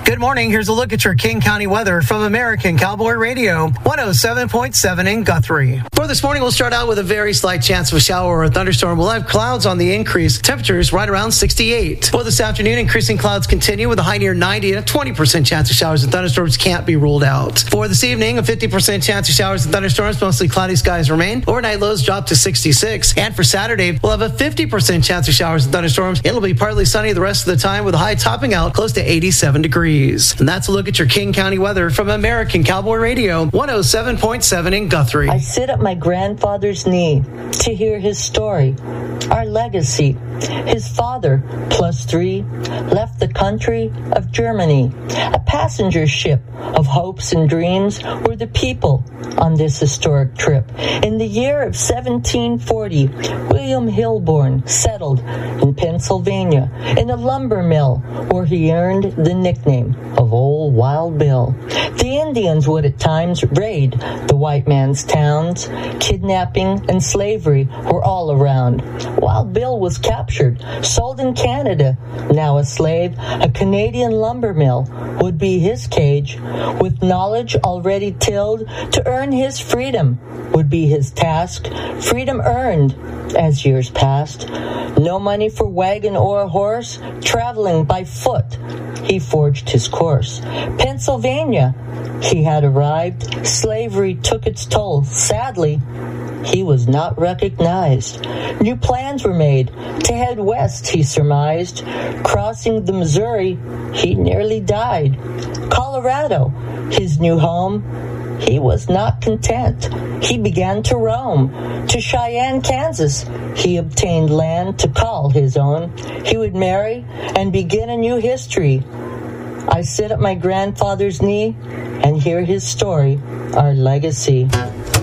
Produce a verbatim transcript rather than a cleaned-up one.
Good morning. Here's a look at your King County weather from American Cowboy Radio, one oh seven point seven in Guthrie. For this morning, we'll start out with a very slight chance of a shower or a thunderstorm. We'll have clouds on the increase. Temperatures right around sixty-eight. For this afternoon, increasing clouds continue with a high near ninety and a twenty percent chance of showers and thunderstorms can't be ruled out. For this evening, a fifty percent chance of showers and thunderstorms. Mostly cloudy skies remain. Overnight lows drop to sixty-six. And for Saturday, we'll have a fifty percent chance of showers and thunderstorms. It'll be partly sunny the rest of the time with a high topping out close to eighty-seven degrees. And that's a look at your King County weather from American Cowboy Radio, one oh seven point seven in Guthrie. I sit at my grandfather's knee to hear his story, our legacy. His father, plus three, left the country of Germany. A passenger ship of hopes and dreams were the people on this historic trip. In the year of seventeen forty, William Hilborn settled in Pennsylvania in a lumber mill where he earned the nickname of Old Wild Bill. The Indians would at times raid the white man's towns. Kidnapping and slavery were all around. Wild Bill was captured, sold in Canada. Now a slave, a Canadian lumber mill would be his cage. With knowledge already tilled, to earn his freedom would be his task. Freedom earned as years passed. No money for wagon or a horse, traveling by foot, he forged his course. Pennsylvania, he had arrived. Slavery took its toll. Sadly, he was not recognized. New plans were made to head west, he surmised. Crossing the Missouri, he nearly died. Colorado, his new home, he was not content. He began to roam. To Cheyenne, Kansas, he obtained land to call his own. He would marry and begin a new history. I sit at my grandfather's knee and hear his story, our legacy.